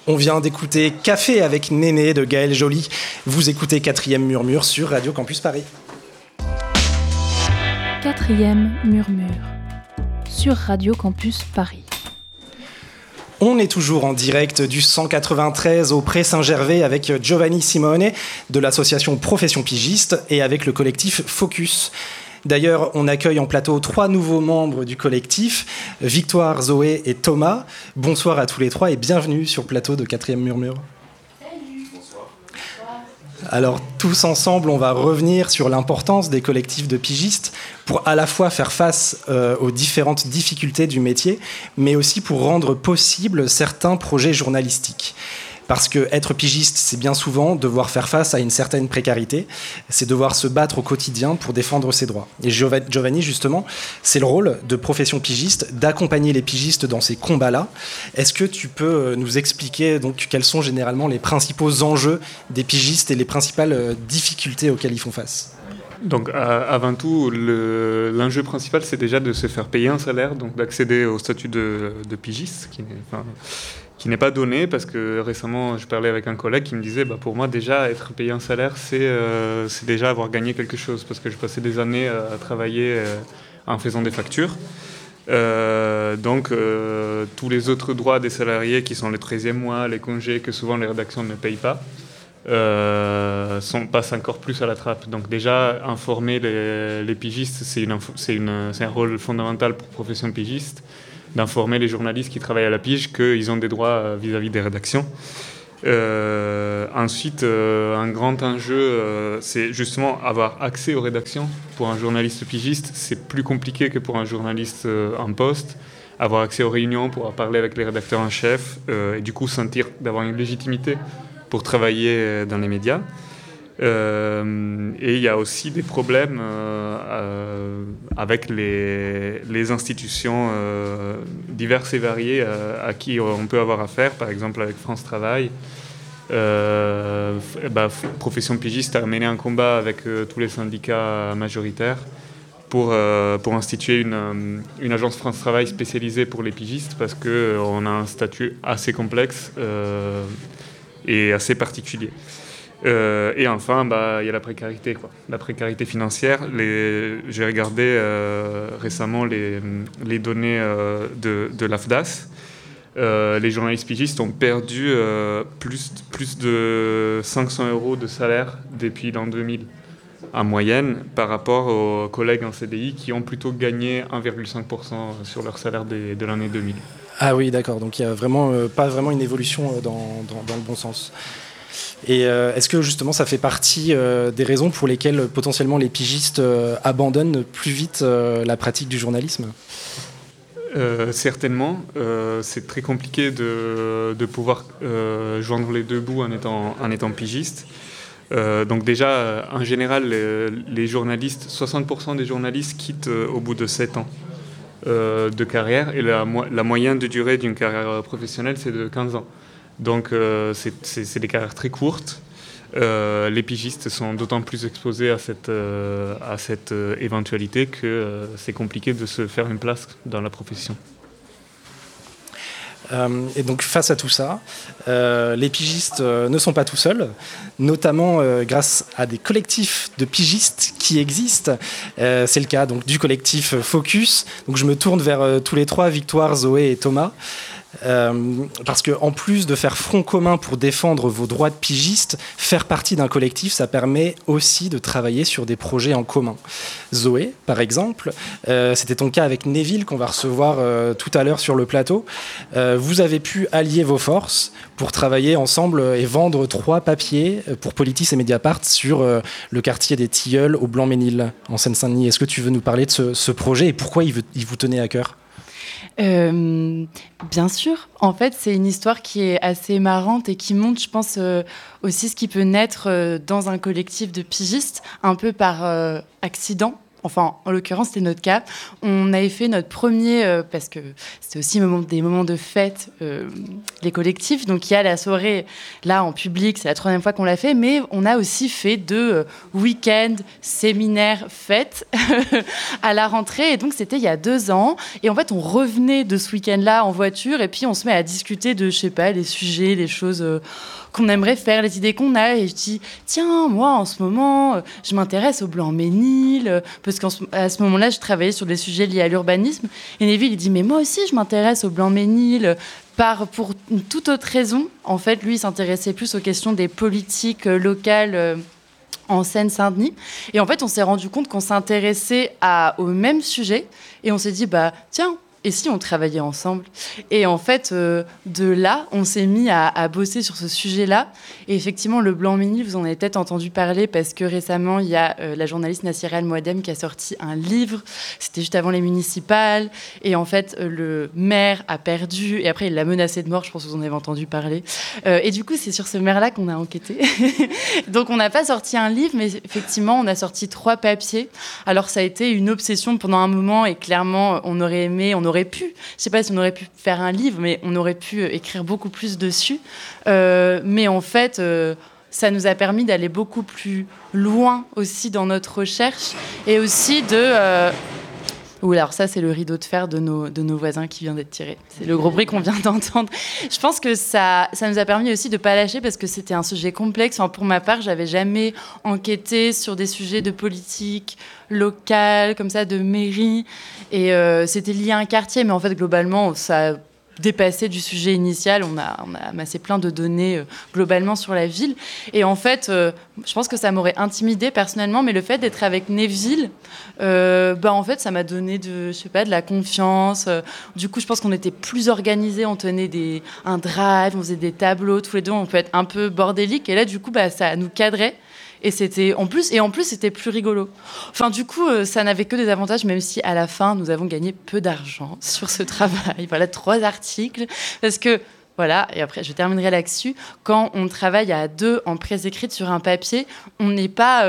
On vient d'écouter Café avec Néné de Gaël Joly. Vous écoutez 4e Murmure sur Radio Campus Paris. 4e Murmure sur Radio Campus Paris. On est toujours en direct du 193 au Pré Saint-Gervais avec Giovanni Simone de l'association Profession Pigiste et avec le collectif Focus. D'ailleurs, on accueille en plateau 3 nouveaux membres du collectif, Victoire, Zoé et Thomas. Bonsoir à tous les 3 et bienvenue sur le plateau de 4e Murmure. Salut. Bonsoir. Alors, tous ensemble, on va revenir sur l'importance des collectifs de pigistes pour à la fois faire face aux différentes difficultés du métier, mais aussi pour rendre possible certains projets journalistiques. Parce que être pigiste, c'est bien souvent devoir faire face à une certaine précarité, c'est devoir se battre au quotidien pour défendre ses droits. Et Giovanni, justement, c'est le rôle de Profession Pigiste d'accompagner les pigistes dans ces combats-là. Est-ce que tu peux nous expliquer donc quels sont généralement les principaux enjeux des pigistes et les principales difficultés auxquelles ils font face ? Donc avant tout, l'enjeu principal, c'est déjà de se faire payer un salaire, donc d'accéder au statut de pigiste, qui n'est pas donné, parce que récemment, je parlais avec un collègue qui me disait pour moi, déjà, être payé un salaire, c'est déjà avoir gagné quelque chose, parce que je passais des années à travailler en faisant des factures. Donc, tous les autres droits des salariés, qui sont les 13e mois, les congés, que souvent les rédactions ne payent pas, passent encore plus à la trappe. Donc déjà, informer les pigistes, c'est un rôle fondamental pour Profession Pigiste, d'informer les journalistes qui travaillent à la pige qu'ils ont des droits vis-à-vis des rédactions. Ensuite, un grand enjeu, c'est justement avoir accès aux rédactions. Pour un journaliste pigiste, c'est plus compliqué que pour un journaliste en poste. Avoir accès aux réunions pour parler avec les rédacteurs en chef et du coup d'avoir une légitimité pour travailler dans les médias. Et il y a aussi des problèmes avec les institutions diverses et variées à qui on peut avoir affaire, par exemple avec France Travail. Profession Pigiste a mené un combat avec tous les syndicats majoritaires pour instituer une agence France Travail spécialisée pour les pigistes, parce qu'on a un statut assez complexe et assez particulier. Et enfin, il y a la précarité, la précarité financière. J'ai regardé récemment les données de l'AFDAS. Les journalistes pigistes ont perdu plus de 500 € de salaire depuis l'an 2000 en moyenne, par rapport aux collègues en CDI qui ont plutôt gagné 1,5% sur leur salaire de l'année 2000. Ah oui, d'accord. Donc il n'y a vraiment pas vraiment une évolution dans le bon sens. Et est-ce que justement ça fait partie des raisons pour lesquelles potentiellement les pigistes abandonnent plus vite la pratique du journalisme ? Certainement. C'est très compliqué de pouvoir joindre les deux bouts en étant pigiste. Donc déjà, en général, les journalistes, 60% des journalistes quittent au bout de 7 ans de carrière, et la moyenne de durée d'une carrière professionnelle, c'est de 15 ans. Donc c'est des carrières très courtes. Les pigistes sont d'autant plus exposés à cette éventualité que c'est compliqué de se faire une place dans la profession. Et donc face à tout ça, les pigistes ne sont pas tout seuls, notamment grâce à des collectifs de pigistes qui existent. C'est le cas donc du collectif Focus. Donc je me tourne vers tous les 3, Victoire, Zoé et Thomas. Parce qu'en plus de faire front commun pour défendre vos droits de pigiste, faire partie d'un collectif, ça permet aussi de travailler sur des projets en commun. Zoé, par exemple, c'était ton cas avec Neville qu'on va recevoir tout à l'heure sur le plateau. Vous avez pu allier vos forces pour travailler ensemble et vendre 3 papiers pour Politis et Mediapart sur le quartier des Tilleuls au Blanc-Ménil, en Seine-Saint-Denis. Est-ce que tu veux nous parler de ce projet et pourquoi il vous tenait à cœur ? Bien sûr. En fait, c'est une histoire qui est assez marrante et qui montre, je pense, aussi ce qui peut naître dans un collectif de pigistes, un peu par accident. enfin en l'occurrence c'était notre cas, on avait fait notre premier, parce que c'était aussi des moments de fête, les collectifs, donc il y a la soirée là en public, c'est la 3e fois qu'on l'a fait, mais on a aussi fait 2 week-ends, séminaires, fêtes à la rentrée, et donc c'était il y a 2 ans, et en fait on revenait de ce week-end-là en voiture, et puis on se met à discuter de, je sais pas, les sujets, les choses qu'on aimerait faire, les idées qu'on a, et je dis, tiens, moi en ce moment, je m'intéresse au Blanc-Ménil, parce qu'à ce moment-là, je travaillais sur des sujets liés à l'urbanisme, et Neville, il dit, mais moi aussi, je m'intéresse au Blanc-Ménil, pour une toute autre raison. En fait, lui, il s'intéressait plus aux questions des politiques locales en Seine-Saint-Denis. Et en fait, on s'est rendu compte qu'on s'intéressait au même sujet, et on s'est dit, bah, tiens, et si on travaillait ensemble ? Et en fait, de là, on s'est mis à bosser sur ce sujet-là. Et effectivement, le Blanc-Ménil, vous en avez peut-être entendu parler parce que récemment, il y a la journaliste Nassira El Mouadem qui a sorti un livre. C'était juste avant les municipales. Et en fait, le maire a perdu. Et après, il l'a menacé de mort. Je pense que vous en avez entendu parler. Et du coup, c'est sur ce maire-là qu'on a enquêté. Donc, on n'a pas sorti un livre, mais effectivement, on a sorti 3 papiers. Alors, ça a été une obsession pendant un moment. Et clairement, on aurait pu, je sais pas si on aurait pu faire un livre, mais on aurait pu écrire beaucoup plus dessus. Mais en fait, ça nous a permis d'aller beaucoup plus loin aussi dans notre recherche et aussi alors ça, c'est le rideau de fer de nos voisins qui vient d'être tiré. C'est le gros bruit qu'on vient d'entendre. Je pense que ça nous a permis aussi de ne pas lâcher parce que c'était un sujet complexe. Enfin, pour ma part, je n'avais jamais enquêté sur des sujets de politique locale, comme ça, de mairie. Et c'était lié à un quartier, mais en fait, globalement, ça a dépassé du sujet initial. On a amassé plein de données globalement sur la ville. Et en fait, je pense que ça m'aurait intimidée personnellement, mais le fait d'être avec Neville, en fait, ça m'a donné de la confiance. Du coup, je pense qu'on était plus organisés. On tenait un drive, on faisait des tableaux tous les deux. On peut être un peu bordélique. Et là, du coup, ça nous cadrait. Et c'était en plus c'était plus rigolo. Enfin, du coup, ça n'avait que des avantages, même si à la fin, nous avons gagné peu d'argent sur ce travail. Voilà, 3 articles. Parce que, voilà, et après, je terminerai là-dessus. Quand on travaille à 2 en presse écrite sur un papier, on n'est pas